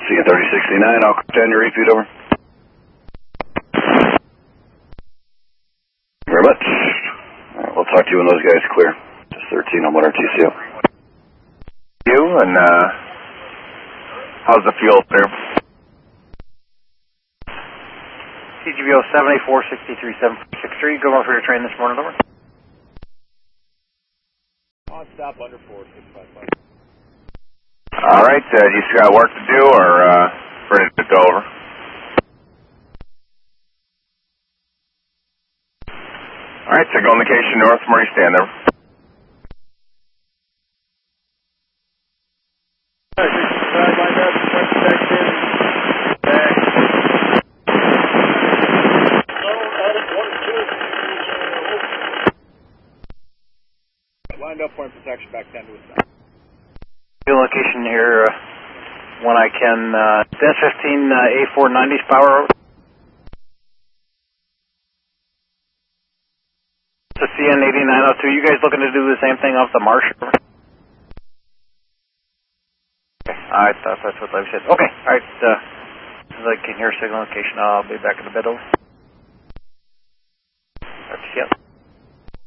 CN 3069, I'll contend your 8 feet over. Very much. All right, we'll talk to you when those guys clear. Just 13 on 1 RTCO. You, and how's the fuel there? CGBO 784-63-763, good one for your train this morning, over. On stop under 4655. All right, you still got work to do, or ready to go over? All right, so go location north from where you stand there. Lined up point protection back 10 to the south. Location here, when I can, Dennis 15 A490's power. It's a CN 8902. You guys looking to do the same thing off the marsh? Okay, I thought that's what they said. Okay, alright, as soon as I can hear signal location, I'll be back in the bed over. RTCO.